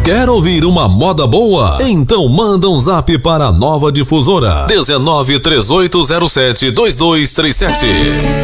Quer ouvir uma moda boa? Então manda um zap para a Nova Difusora 19 3807 2237.